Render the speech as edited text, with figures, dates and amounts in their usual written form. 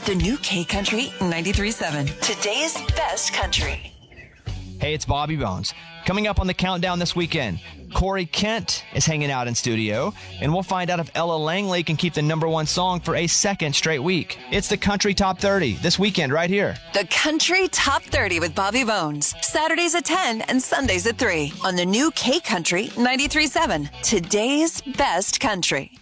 The new K Country 93.7. Today's best country. Hey, it's Bobby Bones. Coming up on the countdown this weekend, Corey Kent is hanging out in studio, and we'll find out if Ella Langley can keep the number one song for a second straight week. It's the Country Top 30 this weekend right here. The Country Top 30 with Bobby Bones. Saturdays at 10 and Sundays at 3 on the new K Country 93.7. Today's best country.